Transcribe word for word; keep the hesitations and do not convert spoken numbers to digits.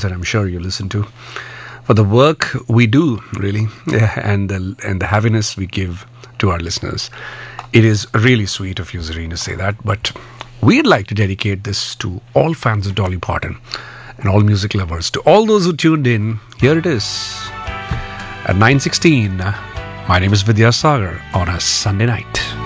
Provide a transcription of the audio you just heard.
that I'm sure you listen to, for the work we do, really, yeah, and the and the happiness we give to our listeners. It is really sweet of you, Zareen, to say that. But we'd like to dedicate this to all fans of Dolly Parton and all music lovers. To all those who tuned in, here it is at nine sixteen. My name is Vidya Sagar on a Sunday night.